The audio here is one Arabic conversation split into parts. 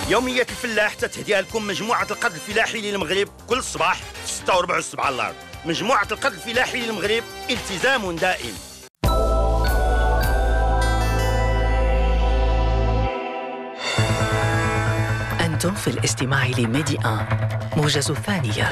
يومية الفلاح تتهديها لكم مجموعة القد الفلاحي للمغرب كل صباح في 6:04 على الأرض. مجموعة القد الفلاحي للمغرب، التزام دائم. أنتم في الاستماع لميدي آن موجز الثانية.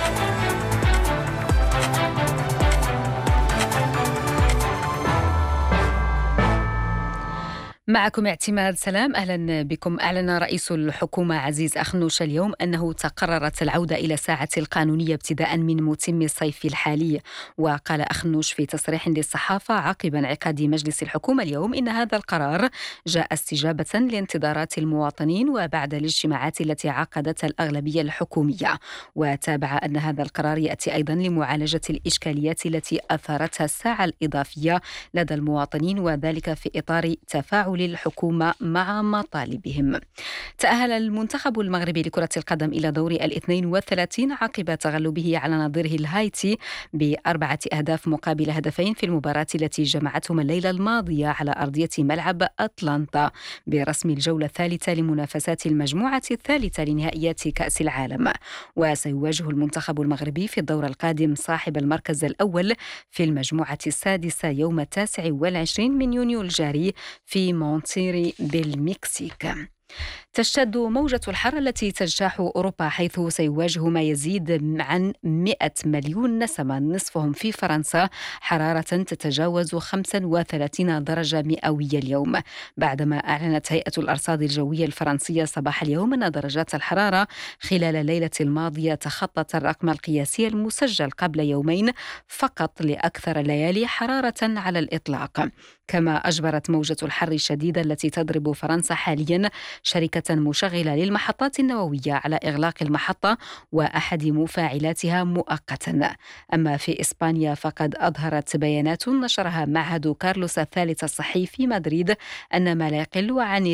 معكم اعتماد سلام، أهلا بكم. أعلن رئيس الحكومة عزيز أخنوش اليوم أنه تقررت العودة إلى ساعة القانونية ابتداء من موسم الصيف الحالي. وقال أخنوش في تصريح للصحافة عقب انعقاد مجلس الحكومة اليوم إن هذا القرار جاء استجابة لانتظارات المواطنين وبعد الاجتماعات التي عقدتها الأغلبية الحكومية. وتابع أن هذا القرار يأتي أيضا لمعالجة الإشكاليات التي أثارتها الساعة الإضافية لدى المواطنين، وذلك في إطار تفاعل الحكومة مع مطالبهم. تأهل المنتخب المغربي لكرة القدم إلى دور 32 عقب تغلبه على نظيره الهايتي ب4 أهداف مقابل هدفين في المباراة التي جمعتهم الليلة الماضية على أرضية ملعب أتلانتا برسم الجولة الثالثة لمنافسات المجموعة الثالثة لنهائيات كأس العالم. وسيواجه المنتخب المغربي في الدور القادم صاحب المركز الأول في المجموعة السادسة يوم 29 من يونيو الجاري في مونتيري بالمكسيك. تشتد موجة الحر التي تجتاح أوروبا، حيث سيواجه ما يزيد عن 100 مليون نسمة نصفهم في فرنسا حرارة تتجاوز 35 درجة مئوية اليوم، بعدما أعلنت هيئة الأرصاد الجوية الفرنسية صباح اليوم أن درجات الحرارة خلال الليلة الماضية تخطت الرقم القياسي المسجل قبل يومين فقط لأكثر الليالي حرارة على الإطلاق. كما أجبرت موجة الحر الشديدة التي تضرب فرنسا حاليا شركة مشغلة للمحطات النووية على إغلاق المحطة وأحد مفاعلاتها مؤقتا. أما في إسبانيا فقد أظهرت بيانات نشرها معهد كارلوس الثالث الصحي في مدريد أن ما لا يقل عن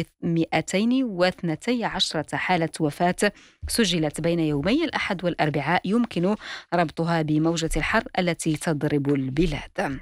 212 حالة وفاة سجلت بين يومي الأحد والأربعاء يمكن ربطها بموجة الحر التي تضرب البلاد.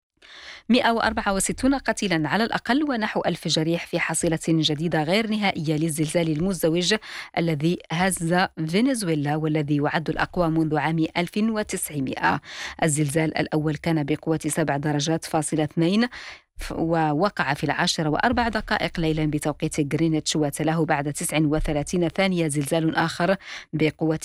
164 قتيلا على الأقل ونحو 1000 جريح في حصيلة جديدة غير نهائية للزلزال المزدوج الذي هز فنزويلا والذي يعد الأقوى منذ عام 1900. الزلزال الأول كان بقوة 7.2 ووقع في 10:04 ليلا بتوقيت غرينتش، وتلاه بعد 39 ثانية زلزال آخر بقوة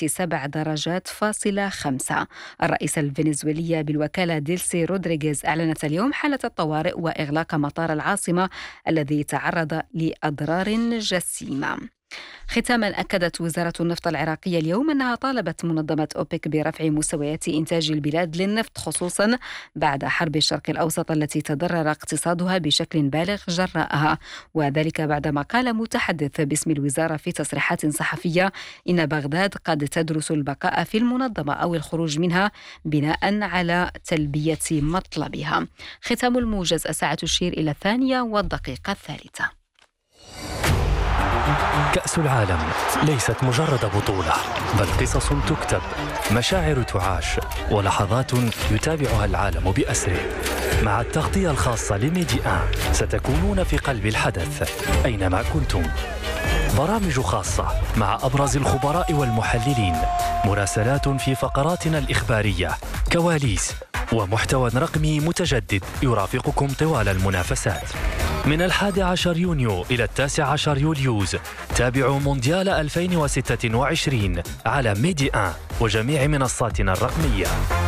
7.5. الرئيسة الفنزويلية بالوكالة ديلسي رودريغيز أعلنت اليوم حالة الطوارئ وإغلاق مطار العاصمة الذي تعرض لأضرار جسيمة. ختاما، أكدت وزارة النفط العراقية اليوم أنها طالبت منظمة أوبك برفع مستويات إنتاج البلاد للنفط، خصوصا بعد حرب الشرق الأوسط التي تضرر اقتصادها بشكل بالغ جراءها، وذلك بعدما قال متحدث باسم الوزارة في تصريحات صحفية إن بغداد قد تدرس البقاء في المنظمة أو الخروج منها بناء على تلبية مطلبها. ختام الموجز، الساعة تشير إلى 2:03. كأس العالم ليست مجرد بطولة، بل قصص تكتب، مشاعر تعاش، ولحظات يتابعها العالم بأسره. مع التغطية الخاصة لميدي آن ستكونون في قلب الحدث أينما كنتم. برامج خاصة مع أبرز الخبراء والمحللين، مراسلات في فقراتنا الإخبارية، كواليس ومحتوى رقمي متجدد يرافقكم طوال المنافسات. من 11 يونيو إلى 19 يوليوز تابعوا مونديال 2026 على ميدي آن وجميع منصاتنا الرقمية.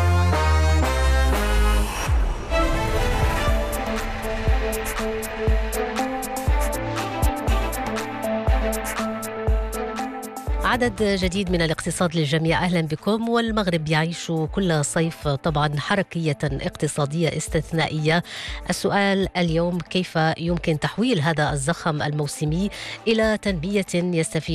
عدد جديد من الاقتصاد للجميع، أهلا بكم. والمغرب يعيش كل صيف طبعا حركية اقتصادية استثنائية. السؤال اليوم: كيف يمكن تحويل هذا الزخم الموسمي إلى تنمية يستفيد